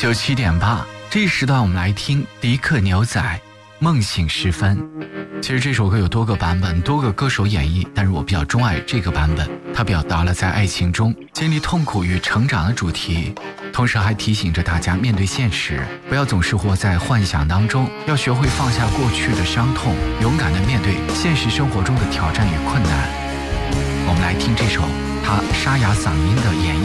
97.8，这一时段我们来听迪克牛仔梦醒时分。其实这首歌有多个版本，多个歌手演绎，但是我比较钟爱这个版本，它表达了在爱情中经历痛苦与成长的主题，同时还提醒着大家面对现实，不要总是活在幻想当中，要学会放下过去的伤痛，勇敢地面对现实生活中的挑战与困难。我们来听这首他沙哑嗓音的演绎。